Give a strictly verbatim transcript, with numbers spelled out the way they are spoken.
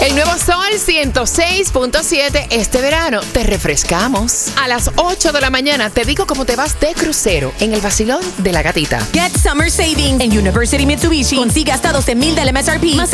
El nuevo Sol ciento seis punto siete. Este verano te refrescamos. A las ocho de la mañana te digo cómo te vas de crucero en el vacilón de la gatita. Get summer savings en University Mitsubishi. Consigue hasta doce mil del M S R P más